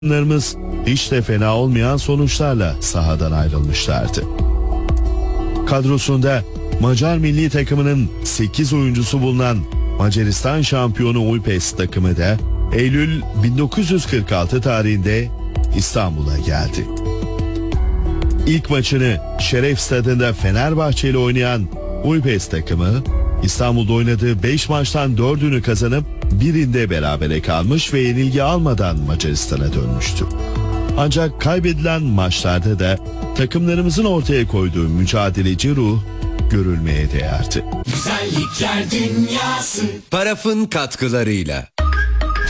Takımlarımız hiç de fena olmayan sonuçlarla sahadan ayrılmışlardı. Kadrosunda Macar milli takımının 8 oyuncusu bulunan Macaristan şampiyonu Újpest takımı da Eylül 1946 tarihinde İstanbul'a geldi. İlk maçını Şeref Stadı'nda Fenerbahçe ile oynayan Újpest takımı İstanbul'da oynadığı 5 maçtan 4'ünü kazanıp birinde berabere kalmış ve yenilgi almadan Macaristan'a dönmüştü. Ancak kaybedilen maçlarda da takımlarımızın ortaya koyduğu mücadeleci ruh görülmeye değerdi. Güzellikler dünyası. Paraf'ın katkılarıyla.